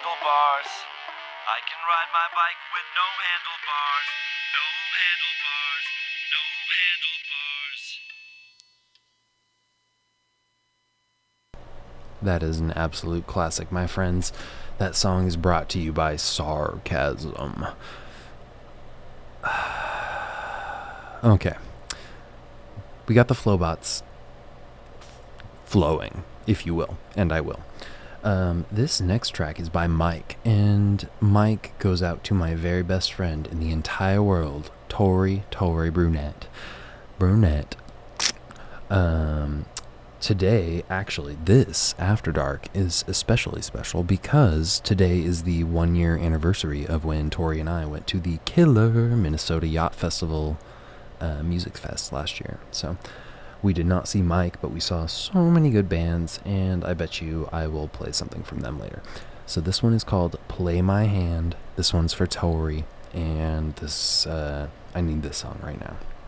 handlebars. I can ride my bike with no handlebars. No handlebars. No handlebars. That is an absolute classic, my friends. That song is brought to you by Sarcasm. Okay. We got the Flowbots flowing, if you will, and I will. This next track is by Mike, and Mike goes out to my very best friend in the entire world, Tori Brunette. Today, actually, this After Dark is especially special because today is the 1-year anniversary of when Tori and I went to the Killer Minnesota Yacht Festival Music Fest last year. So we did not see Mike, but we saw so many good bands, and I bet you I will play something from them later. So this one is called Play My Hand. This one's for Tori, and this I need this song right now.